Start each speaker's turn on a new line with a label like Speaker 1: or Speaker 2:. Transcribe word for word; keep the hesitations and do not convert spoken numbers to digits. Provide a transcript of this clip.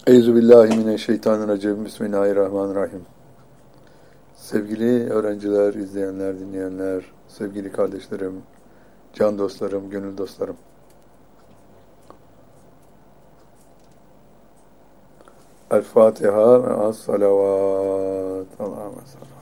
Speaker 1: Euzubillahimineşşeytanirracim. Bismillahirrahmanirrahim. Sevgili öğrenciler, izleyenler, dinleyenler, sevgili kardeşlerim, can dostlarım, gönül dostlarım. El Fatiha ve as salavat. Allahümme salli.